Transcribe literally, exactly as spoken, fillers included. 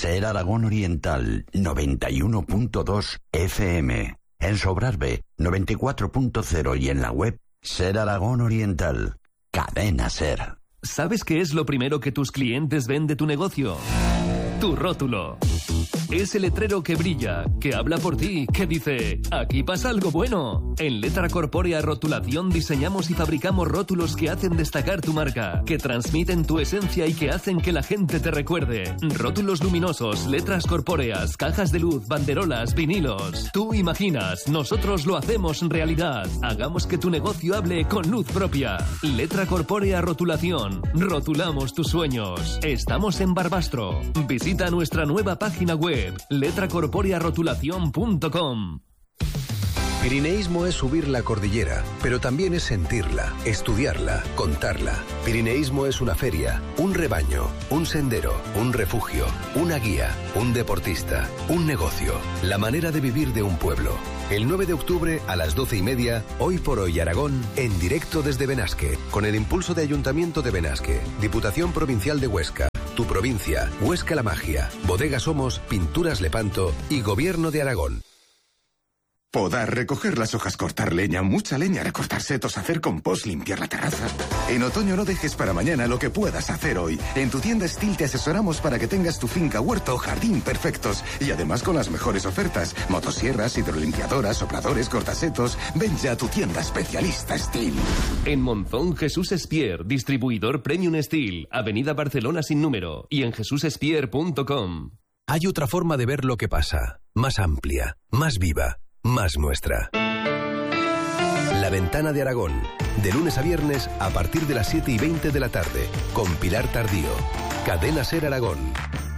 Ser Aragón Oriental, noventa y uno punto dos F M. En Sobrarbe, noventa y cuatro punto cero y en la web Ser Aragón Oriental. Cadena Ser. ¿Sabes qué es lo primero que tus clientes ven de tu negocio? Tu rótulo. Ese letrero que brilla, que habla por ti, que dice, aquí pasa algo bueno. En Letra Corpórea Rotulación diseñamos y fabricamos rótulos que hacen destacar tu marca, que transmiten tu esencia y que hacen que la gente te recuerde. Rótulos luminosos, letras corpóreas, cajas de luz, banderolas, vinilos. Tú imaginas, nosotros lo hacemos realidad. Hagamos que tu negocio hable con luz propia. Letra Corpórea Rotulación. Rotulamos tus sueños. Estamos en Barbastro. Visita nuestra nueva página web, letra corpórea rotulación punto com. Pirineísmo es subir la cordillera, pero también es sentirla, estudiarla, contarla. Pirineísmo es una feria, un rebaño, un sendero, un refugio, una guía, un deportista, un negocio, la manera de vivir de un pueblo. El nueve de octubre a las doce y media, Hoy por Hoy Aragón, en directo desde Benasque, con el impulso de Ayuntamiento de Benasque, Diputación Provincial de Huesca, Tu Provincia, Huesca La Magia, Bodega Somos, Pinturas Lepanto y Gobierno de Aragón. Podar, recoger las hojas, cortar leña, mucha leña, recortar setos, hacer compost, limpiar la terraza. En otoño no dejes para mañana lo que puedas hacer hoy. En tu tienda Stihl te asesoramos para que tengas tu finca, huerto o jardín perfectos. Y además con las mejores ofertas. Motosierras, hidrolimpiadoras, sopladores, cortasetos. Ven ya a tu tienda especialista Stihl. En Monzón, Jesús Espier, distribuidor Premium Stihl, Avenida Barcelona sin número. Y en jesús espier punto com. Hay otra forma de ver lo que pasa. Más amplia, más viva. Más nuestra. La Ventana de Aragón, de lunes a viernes a partir de las siete y veinte de la tarde, con Pilar Tardío. Cadena Ser Aragón.